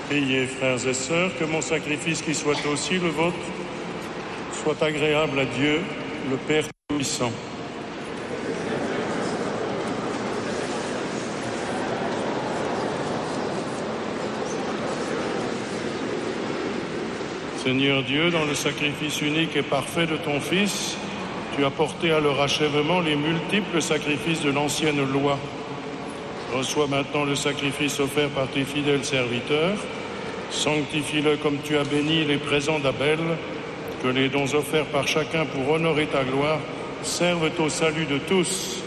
Priez, frères et sœurs, que mon sacrifice, qui soit aussi le vôtre, soit agréable à Dieu, le Père Tout-Puissant. Seigneur Dieu, dans le sacrifice unique et parfait de ton Fils, tu as porté à leur achèvement les multiples sacrifices de l'ancienne loi. Reçois maintenant le sacrifice offert par tes fidèles serviteurs. Sanctifie-le comme tu as béni les présents d'Abel. Que les dons offerts par chacun pour honorer ta gloire servent au salut de tous.